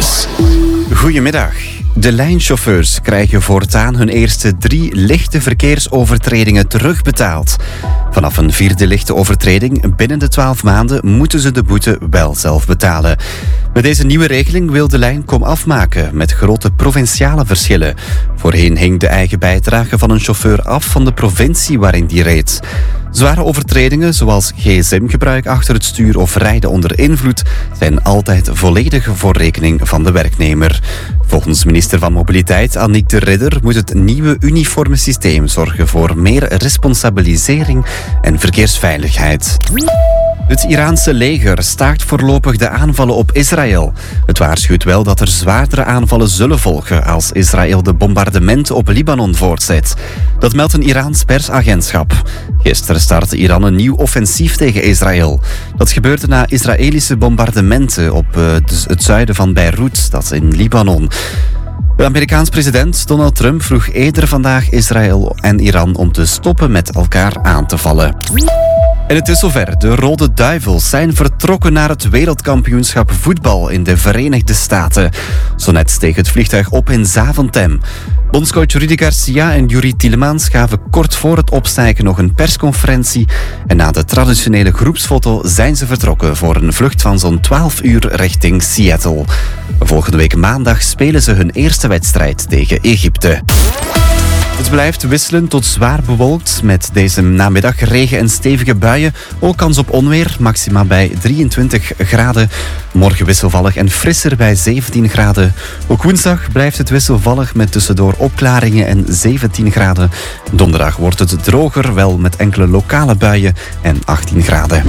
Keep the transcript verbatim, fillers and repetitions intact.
Nieuws. Goedemiddag. De lijnchauffeurs krijgen voortaan hun eerste drie lichte verkeersovertredingen terugbetaald. Vanaf een vierde lichte overtreding binnen de twaalf maanden moeten ze de boete wel zelf betalen. Met deze nieuwe regeling wil de lijn komaf maken met grote provinciale verschillen. Voorheen hing de eigen bijdrage van een chauffeur af van de provincie waarin die reed. Zware overtredingen zoals gsm-gebruik achter het stuur of rijden onder invloed zijn altijd volledig voor rekening van de werknemer. Volgens minister van Mobiliteit Annick de Ridder moet het nieuwe uniforme systeem zorgen voor meer responsabilisering en verkeersveiligheid. Het Iraanse leger staakt voorlopig de aanvallen op Israël. Het waarschuwt wel dat er zwaardere aanvallen zullen volgen als Israël de bombardementen op Libanon voortzet. Dat meldt een Iraans persagentschap. Gisteren startte Iran een nieuw offensief tegen Israël. Dat gebeurde na Israëlische bombardementen op uh, het zuiden van Beirut, dat is in Libanon. De Amerikaans president Donald Trump vroeg eerder vandaag Israël en Iran om te stoppen met elkaar aan te vallen. En het is zover. De Rode Duivels zijn vertrokken naar het wereldkampioenschap voetbal in de Verenigde Staten. Zo net steeg het vliegtuig op in Zaventem. Bondscoach Rudy Garcia en Yuri Tielemans gaven kort voor het opstijgen nog een persconferentie. En na de traditionele groepsfoto zijn ze vertrokken voor een vlucht van zo'n twaalf uur richting Seattle. Volgende week maandag spelen ze hun eerste wedstrijd tegen Egypte. Het blijft wisselend tot zwaar bewolkt met deze namiddag regen en stevige buien. Ook kans op onweer, maxima bij drieëntwintig graden. Morgen wisselvallig en frisser bij zeventien graden. Ook woensdag blijft het wisselvallig met tussendoor opklaringen en zeventien graden. Donderdag wordt het droger, wel met enkele lokale buien en achttien graden.